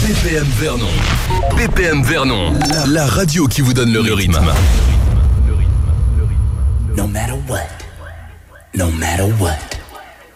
BPM Vernon. BPM Vernon, la radio qui vous donne le rythme. No matter what.